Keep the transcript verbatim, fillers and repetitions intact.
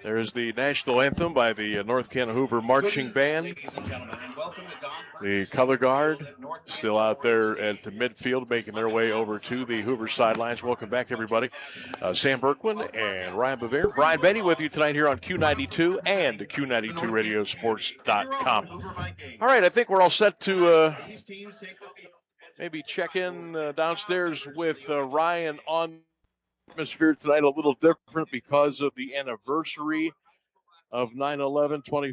There's the national anthem by the uh, North Canton Hoover Marching Band. The color guard still out there at the midfield, making their way over to the Hoover sidelines. Welcome back, everybody. Uh, Sam Berkwin and Ryan Bevere. Brian Benny with you tonight here on Q ninety-two and Q ninety-two radio sports dot com. All right, I think we're all set to uh, maybe check in uh, downstairs with uh, Ryan on atmosphere tonight. A little different because of the anniversary of nine eleven, twenty